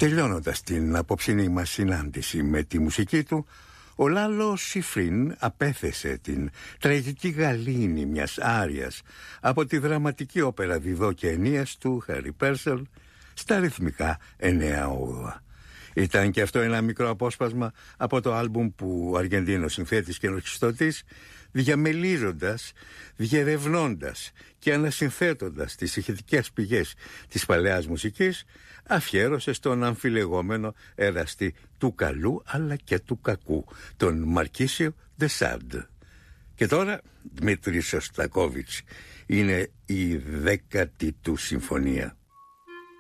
Τελειώνοντας την απόψινή μας συνάντηση με τη μουσική του, ο Λάλο Σιφρίν απέθεσε την τραγική γαλήνη μιας άριας από τη δραματική όπερα Διδό και Ενίας του Χάρι Πέρσελ στα ρυθμικά 9/8. Ήταν και αυτό ένα μικρό απόσπασμα από το άλμπουμ που ο Αργεντίνος συνθέτης και ορχιστρωτής, διαμελίζοντας, διερευνώντας και ανασυνθέτοντας τις ηχητικές πηγές της παλαιάς μουσικής, αφιέρωσε στον αμφιλεγόμενο εραστή του καλού αλλά και του κακού, τον Μαρκίσιο ντε Σάντ. Και τώρα, Δημήτρης Σωστακόβιτς, είναι η 10η του συμφωνία.